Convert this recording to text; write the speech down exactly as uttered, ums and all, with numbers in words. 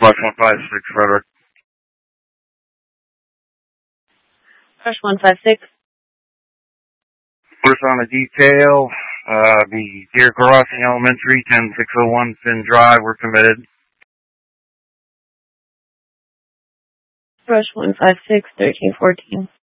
Brush one five six, Frederick. Brush one five six. First on a detail, uh, the Deer Crossing Elementary, ten six oh one Finn Drive, we're committed. Brush one five six, thirteen fourteen.